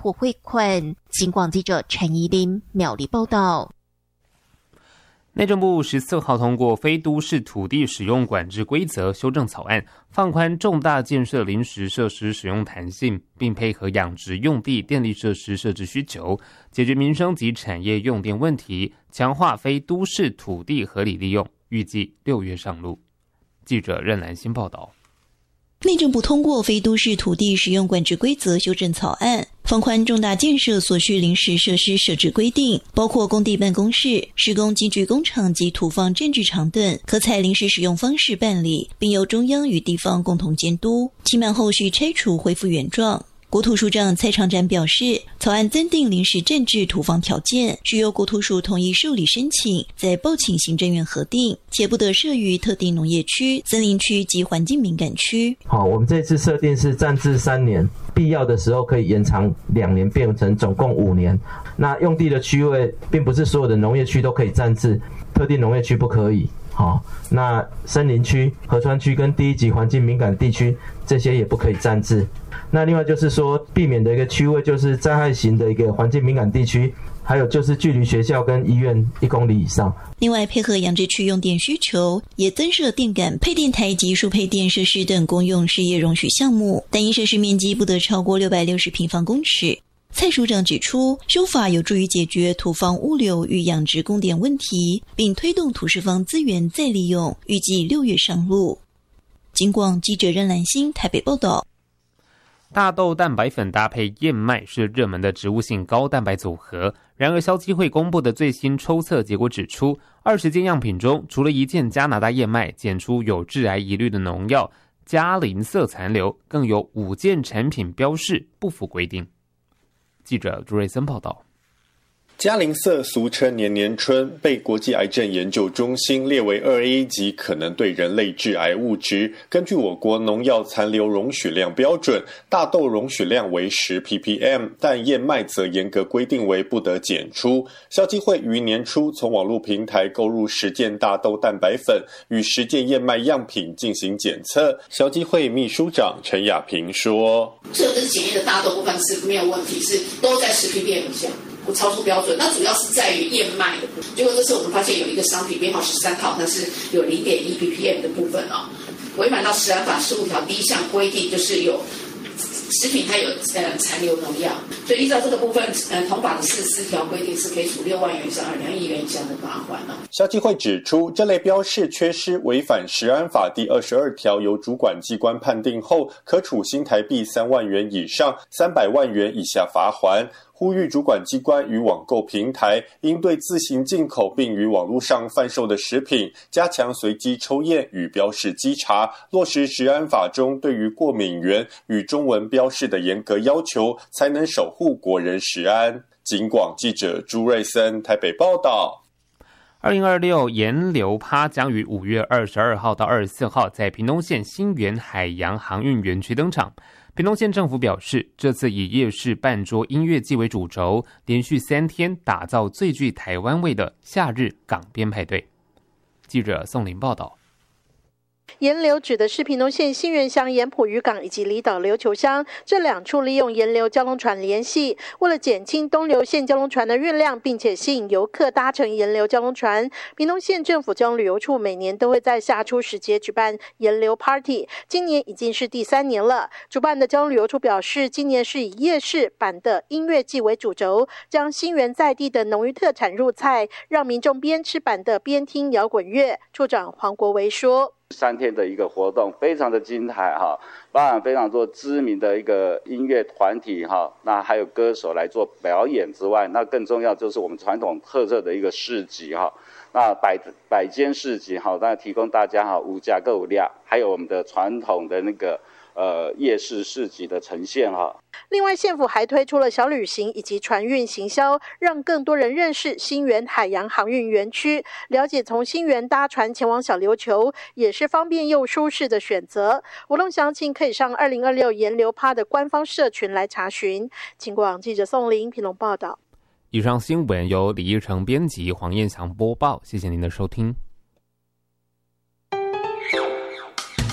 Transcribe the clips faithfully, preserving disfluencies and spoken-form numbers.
或汇款。警广记者陈怡琳苗栗报道。 内政部十四号通过非都市土地使用管制规则修正草案，放宽重大建设临时设施使用弹性，并配合养殖用地电力设施设置需求，解决民生及产业用电问题，强化非都市土地合理利用，预计六月上路。记者任兰心报道。 内政部通过非都市土地使用管制规则修正草案，放宽重大建设所需临时设施设置规定，包括工地办公室、施工机具工厂及土方占据场等，可采临时使用方式办理，并由中央与地方共同监督，期满后续拆除恢复原状。国土署长蔡长展表示，草案增订临时占据土方条件，需由国土署统一受理申请，再报请行政院核定，且不得设于特定农业区、森林区及环境敏感区。 好，我们这次设定是暂置三年，必要的时候可以延长两年，变成总共五年。那用地的区位，并不是所有的农业区都可以暂置，特定农业区不可以。好，那森林区、河川区跟第一级环境敏感地区，这些也不可以暂置。那另外就是说，避免的一个区位就是灾害型的一个环境敏感地区，还有就是距离学校跟医院一公里以上。 另外，配合养殖区用电需求，也增设电感、配电台及输配电设施等公用事业容许项目，单一设施面积不得超过六百六十平方公尺。蔡署长指出，修法有助于解决土方物流与养殖供电问题，并推动土地方资源再利用，预计六月上路。警广记者任兰心台北报道。 大豆蛋白粉搭配燕麦是热门的植物性高蛋白组合，然而消基会公布的最新抽测结果指出，二十件样品中，除了一件加拿大燕麦检出有致癌疑虑的农药加林色残留，更有五件产品标示不符规定。记者朱瑞森报道。 加林色俗称年年春，被国际癌症研究中心列为二 A 级可能对人类致癌物质。根据我国农药残留容许量标准，大豆容许量为 十 P P M， 但燕麦则严格规定为不得检出。消基会于年初从网络平台购入十件大豆蛋白粉与十件燕麦样品进行检测。消基会秘书长陈雅萍说：“ 这个检验的大豆部分是没有问题，是都在 十 P P M 以下。”不超出标准，那主要是在于燕麦的部分。结果这次我们发现有一个商品编号十三号，它是有 零点一 P P M 的部分啊、哦，违反到食安法十五条第一项规定，就是有食品它有呃残留农药，所以依照这个部分，呃，同法的四十四条规定是可以处六万元以上两亿元以下的罚款哦。 消基会指出，这类标示缺失违反食安法第二十二条，由主管机关判定后，可处新台币三万元以上三百万元以下罚锾。呼吁主管机关与网购平台应对自行进口并于网络上贩售的食品，加强随机抽验与标示稽查，落实食安法中对于过敏原与中文标示的严格要求，才能守护国人食安。警广记者朱瑞森台北报道。 二零二六盐流趴将于五月二十二号到二十四号在屏东县新园海洋航运园区登场。屏东县政府表示，这次以夜市办桌音乐季为主轴，连续三天打造最具台湾味的夏日港边派对。记者宋林报道。 盐流指的是屏东县新园乡盐埔渔港以及离岛琉球乡这两处利用盐流交通船联系，为了减轻东流线交通船的运量，并且吸引游客搭乘盐流交通船，屏东县政府交通旅游处每年都会在夏初时节举办盐流 Party， 今年已经是第三年了。主办的交通旅游处表示，今年是以夜市版的音乐季为主轴，将新园在地的农渔特产入菜，让民众边吃版的边听摇滚乐。处长黄国维说， 三天的一个活动非常的精彩哈，包含非常多知名的一个音乐团体哈，那还有歌手来做表演之外，那更重要就是我们传统特色的一个市集哈，那百百间市集哈，那提供大家哈无价购物量，还有我们的传统的那个呃夜市市集的呈现哈。 另外，县府还推出了小旅行以及船运行销，让更多人认识新园海洋航运园区，了解从新园搭船前往小琉球也是方便又舒适的选择。活动详情可以上二零二六盐流趴的官方社群来查询。警广记者宋林屏东报道。 以上新闻由李义成编辑，黄燕祥播报，谢谢您的收听。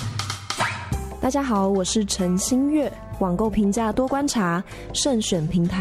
大家好，我是陈新月。网购评价多观察，慎选平台。